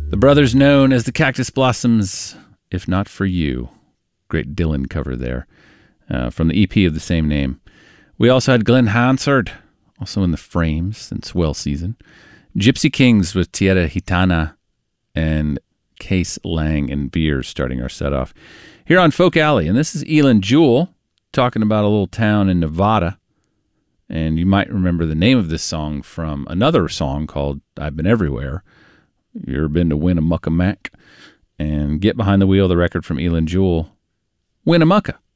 The brothers known as the Cactus Blossoms, If Not For You. Great Dylan cover there from the EP of the same name. We also had Glenn Hansard, also in the Frames since Well Season. Gypsy Kings with Tierra Gitana and Case Lang and Beers starting our set off here on Folk Alley. And this is Elin Jewell talking about a little town in Nevada. And you might remember the name of this song from another song called I've Been Everywhere. You ever been to Winnemucca Mac? And Get Behind the Wheel, the record from Elin Jewell. Winnemucca.